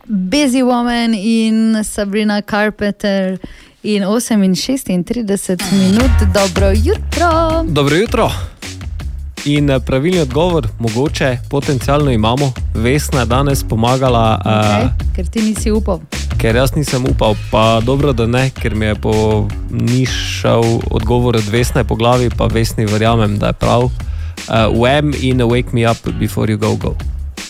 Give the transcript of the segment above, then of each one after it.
Busy Woman in Sabrina Carpenter in 8:36 minut. Dobro jutro. Dobro jutro. In pravilni odgovor, mogoče, potencialno imamo. Vesna je danes pomagala. Ker ti nisi upal. Ker jaz nisem upal, pa dobro, da ne, ker mi je ni šel odgovor od Vesne po glavi, pa Vesni verjamem, da je prav. Wham in Wake Me Up Before You Go Go.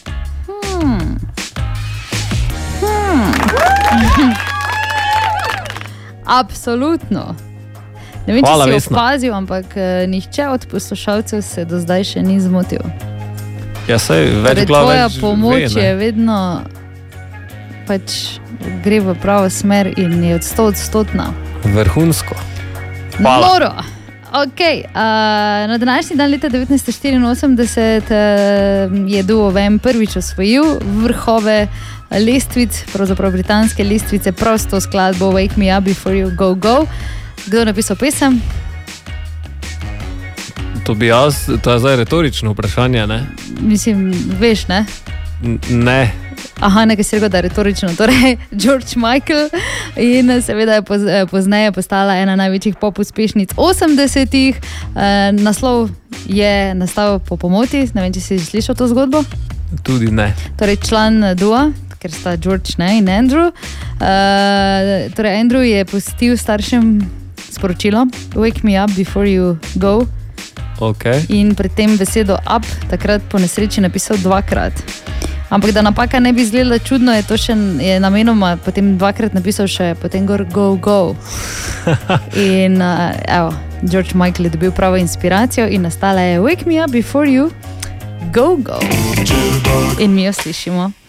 Absolutno. Ne vem, Hvala, če si opazil, ampak nihče od poslušalcev se do zdaj še ni zmotil. Ja, sej, več glav tvoja več pomoč je vedno pač gre v pravo smer in je 100%. Vrhunsko. Hvala. Noro. Ok, na današnji dan leta 1984 je duo Wham prvič osvojil vrhove lestvic, pravzaprav britanske lestvice, prosto skladbo Wake Me Up Before You Go Go. Kdo je napisal pesem? To bi jaz, to je zdaj retorično vprašanje, ne? Mislim, veš, ne? Ne. Aha, nekaj si rekel, da je retorično. Torej, George Michael in seveda je pozneje postala ena največjih pop uspešnic 80-ih. Naslov je nastal po pomoti, ne vem, če si slišal to zgodbo? Tudi ne. Torej, član dua, ker sta George in Andrew. Torej, Andrew je pustil staršem sporočilo Wake me up before you go. Okay. In pred tem besedo up takrat po nesreči napisal 2-krat. Ampak da napaka ne bi izgledala čudno, je to še namenoma potem 2-krat napisal še potem gor go, go. In evo, George Michael je dobil pravo inspiracijo in nastala je Wake me up before you go, go. In mi jo slišimo.